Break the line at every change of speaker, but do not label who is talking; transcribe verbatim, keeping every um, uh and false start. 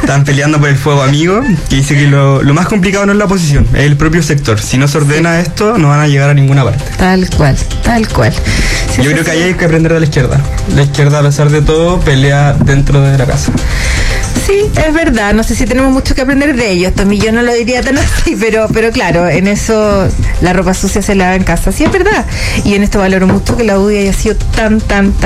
Están peleando por el fuego amigo, que dice que lo, lo más complicado no es la oposición, es el propio sector. Si no se ordena sí. esto, no van a llegar a ninguna parte.
Tal cual, tal cual.
Sí, Yo creo sí. que ahí hay que aprender de la izquierda. La izquierda, a pesar de todo, pelea dentro de la casa.
Sí, es verdad, no sé si tenemos mucho que aprender de ellos, también yo no lo diría tan así, pero pero claro, en eso la ropa sucia se lava en casa, sí es verdad, y en esto valoro mucho que la U D I haya sido tan, tan, tan